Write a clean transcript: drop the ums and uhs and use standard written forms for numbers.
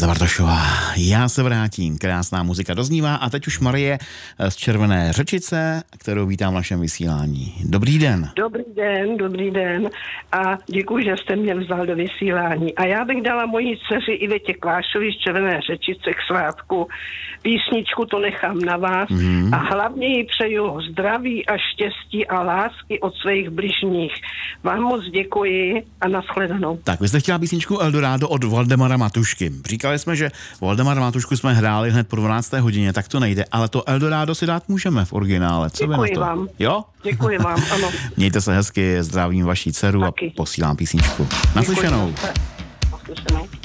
Markéta Bartošová. Já se vrátím, krásná muzika doznívá a teď už Marie z Červené Řečice, kterou vítám v našem vysílání. Dobrý den. Dobrý den a děkuji, že jste mě vzal do vysílání. A já bych dala mojí dceři Ivetě Klášovi z Červené Řečice k svátku. Písničku To nechám na vás a hlavně jí přeju zdraví a štěstí a lásky od svých bližních. Vám moc děkuji a nashledanou. Tak, vy jste chtěla písničku Eldorado od Valdemara Matušky. Říkali jsme, že Valdemara Matušku jsme hráli hned po 12. hodině, tak to nejde, ale to Eldorado si dát můžeme v originále. Co vy na to? Děkuji vám. Jo? Děkuji vám, ano. Mějte se hezky, zdravím vaší dceru a posílám písničku. Naslyšenou. Naslyšenou.